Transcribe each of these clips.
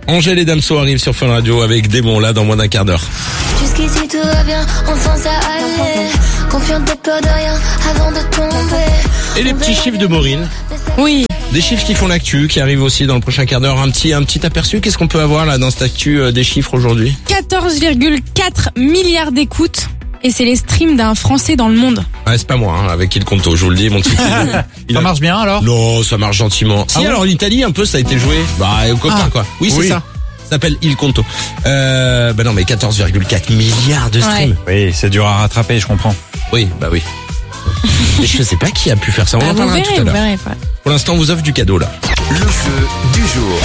Angèle et Damso arrivent sur Fun Radio avec Démon là dans moins d'un quart d'heure. Jusqu'ici tout va bien, enfin ça allait. Confiante de peur de rien avant de tomber. Et les petits chiffres de Maureen. Oui. Des chiffres qui font l'actu, qui arrivent aussi dans le prochain quart d'heure. Un petit aperçu, qu'est-ce qu'on peut avoir là dans cette actu des chiffres aujourd'hui? 14,4 milliards d'écoutes. Et c'est les streams d'un Français dans le monde. Ouais, c'est pas moi, avec Il Conto, je vous le dis, mon petit. Ça marche bien alors? Non, ça marche gentiment. Si, alors l'Italie, un peu, ça a été joué. Bah, aux copains, quoi. Oui, c'est ça. Ça s'appelle Il Conto. Bah non, mais 14,4 milliards de streams. Ouais. Oui, c'est dur à rattraper, je comprends. Oui, bah oui. Mais je sais pas qui a pu faire ça. On en parlera tout à l'heure. Pour l'instant, on vous offre du cadeau, là. Le jeu du jour.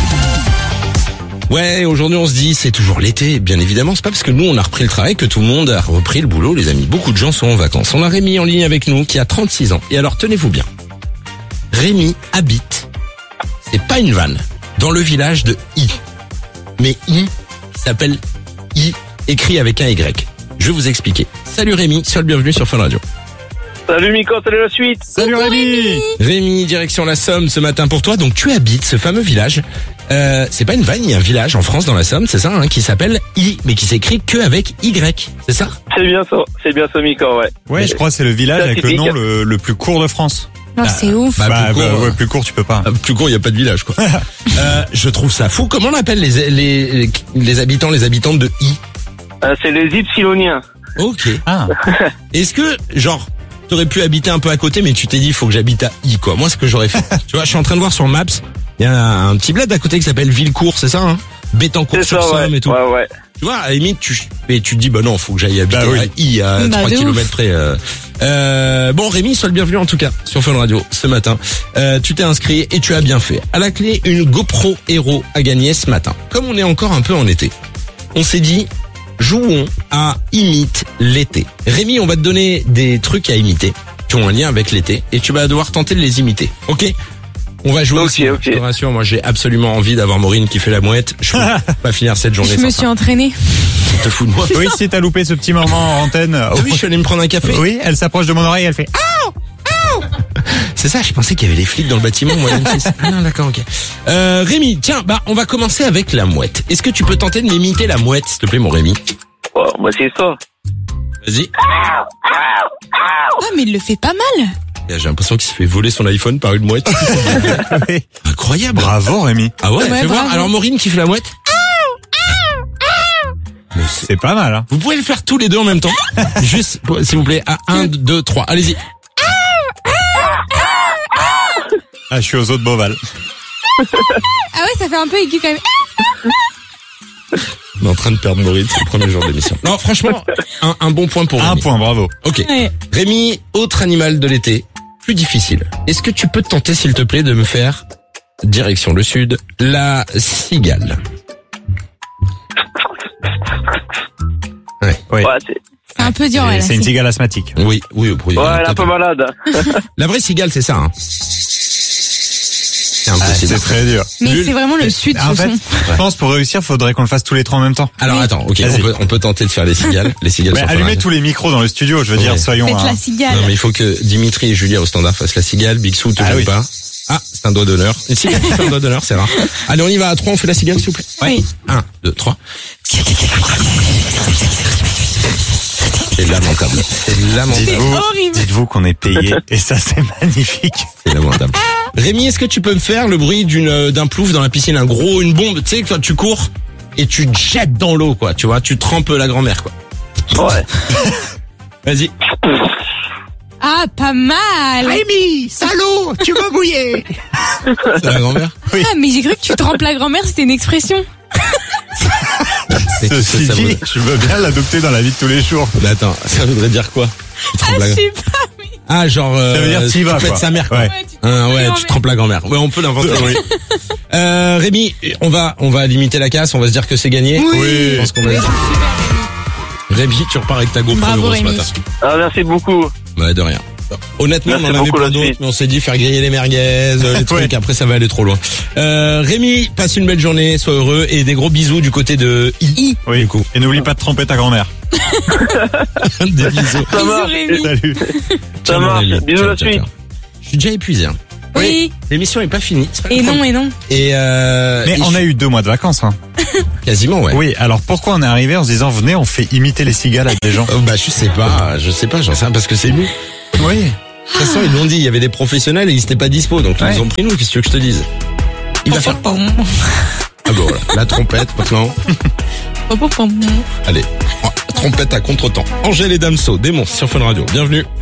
Ouais, aujourd'hui on se dit c'est toujours l'été, bien évidemment, c'est pas parce que nous on a repris le travail que tout le monde a repris le boulot, les amis. Beaucoup de gens sont en vacances. On a Rémi en ligne avec nous qui a 36 ans. Et alors tenez-vous bien, Rémi habite, c'est pas une vanne, dans le village de I. Mais I s'appelle I, écrit avec un Y. Je vais vous expliquer. Salut Rémi, sois le bienvenu sur Fun Radio. Salut Miko, salut la suite. Salut Rémi. Rémi, direction la Somme ce matin pour toi. Donc tu habites ce fameux village. C'est pas une vanne, il y a un village en France dans la Somme, c'est ça, qui s'appelle I, mais qui s'écrit que avec Y, c'est ça? C'est bien ça Miko, ouais. Ouais, je crois que c'est le village avec le nom le plus court de France. Non, c'est ouf. Plus court, tu peux pas. Plus court, il y a pas de village, quoi. Je trouve ça fou. Comment on appelle les habitants, les habitantes de I? C'est les Ypsiloniens. Ok. Ah. Est-ce que, genre, t'aurais pu habiter un peu à côté, mais tu t'es dit, il faut que j'habite à I, quoi. Moi, ce que j'aurais fait. Tu vois, je suis en train de voir sur Maps. Il y a un petit bled à côté qui s'appelle Villecourt, c'est ça, Béthencourt-sur-Somme et tout. Ouais. Tu vois, à la limite, tu te dis, bah non, faut que j'aille habiter à I, à 3 kilomètres près. Bon, Rémi, sois le bienvenu en tout cas, sur Fun Radio, ce matin. Tu t'es inscrit et tu as bien fait. À la clé, une GoPro Hero à gagner ce matin. Comme on est encore un peu en été, on s'est dit, jouons à imite l'été. Rémi, on va te donner des trucs à imiter, qui ont un lien avec l'été, et tu vas devoir tenter de les imiter. Ok? On va jouer aussi, je te rassure, moi j'ai absolument envie d'avoir Maureen qui fait la mouette. Je peux pas finir cette journée sans ça. Je me suis entraînée. Tu te fous de moi? Oui, si t'as loupé ce petit moment en antenne. Oui, je suis allé me prendre un café. Oui, elle s'approche de mon oreille, elle fait Aouh! C'est ça, je pensais qu'il y avait les flics dans le bâtiment, moi, M6. Ah non, d'accord, ok. Rémi, tiens, on va commencer avec la mouette. Est-ce que tu peux tenter de m'imiter la mouette, s'il te plaît, mon Rémi? Oh, bah c'est ça. Vas-y. Ah, mais il le fait pas mal. J'ai l'impression qu'il se fait voler son iPhone par une mouette. Incroyable. Bravo Rémi. Ah ouais, fais voir. Bravo. Alors Maureen qui fait la mouette. C'est pas mal, hein. Vous pouvez le faire tous les deux en même temps. Juste, s'il vous plaît, à 1, 2, 3. Allez-y. Ah, je suis aux eaux de Beauval. Ah ouais, ça fait un peu aigu quand même. On est en train de perdre Maureen, c'est le premier jour de l'émission. Non, franchement, un bon point pour Rémi. Un point, bravo. Ok. Ouais. Rémi, autre animal de l'été, plus difficile. Est-ce que tu peux te tenter, s'il te plaît, de me faire, direction le sud, la cigale? Ouais. Oui. Ouais, c'est C'est un peu dur, ouais. C'est une cigale asthmatique. Oui. elle est un peu malade. La vraie cigale, c'est ça, hein. C'est impossible. C'est très dur. Mais c'est vraiment le sud, En ce fait, son. je pense pour réussir, faudrait qu'on le fasse tous les trois en même temps. Alors attends, ok, on peut tenter de faire les cigales. Les cigales Ouais, sont allumez formales. tous les micros dans le studio, je veux dire, soyons... Faites la cigale. Non mais il faut que Dimitri et Julia au standard fassent la cigale, Big Sou te joue pas. Ah, c'est un doigt d'honneur. Une cigale qui fait un doigt d'honneur, c'est rare. Allez, on y va à 3, on fait la cigale s'il vous plaît. Oui. 1, 2, 3. C'est lamentable. C'est lamentable. horrible. Dites-vous qu'on est payé et ça c'est magnifique. C'est lamentable. Rémi, est-ce que tu peux me faire le bruit d'un plouf dans la piscine, une bombe, tu sais, quand tu cours et tu te jettes dans l'eau, quoi, tu vois, tu trempes la grand-mère, quoi. Ouais. Vas-y. Ah, pas mal. Rémi, salaud, tu m'as mouillé. C'est la grand-mère? Oui. Ah, mais j'ai cru que tu trempes la grand-mère, c'était une expression. Ceci dit, je veux bien l'adopter dans la vie de tous les jours. Mais attends, ça voudrait dire quoi? Tu trempes Ah, la- je sais pas, mais... Ah, genre, Ça veut dire t'y vas, tu pètes quoi. sa mère, quoi. Ouais. Ouais, tu trempes la grand-mère. Ouais, on peut l'inventer. Oui. Rémi, on va limiter la casse, on va se dire que c'est gagné. Oui. Je pense qu'on va... Rémi, tu repars avec ta GoPro Bravo, Euro ce Rémi. matin. Ah, merci beaucoup. Ouais, de rien. Honnêtement, Merci on en avait beaucoup, plein la d'autres, suite. mais on s'est dit faire griller les merguez, les trucs, après ça va aller trop loin. Rémi, passe une belle journée, sois heureux, et des gros bisous du côté de I. Oui. Du coup. Et n'oublie pas de tromper ta grand-mère. Des bisous. Ça marche. Rémi. Salut. Ça marche. Rémi. Bisous Ciao, la ciao, suite. ciao. Je suis déjà épuisé, hein. Oui. L'émission est pas finie. C'est pas Et grave. non, et non. Mais on a eu 2 mois de vacances. Hein. Quasiment, ouais. Oui, alors pourquoi on est arrivé en se disant venez, on fait imiter les cigales à des gens? Bah je sais pas, j'en sais rien parce que c'est nous. Oui. De toute façon, ils l'ont dit, il y avait des professionnels et ils étaient pas dispo, donc ils Ouais. nous ont pris nous, qu'est-ce que tu veux que je te dise? Il va faire... Ah bon, voilà, la trompette maintenant. Allez, trompette à contre-temps. Angèle et Damso, Démon sur Fun Radio, bienvenue.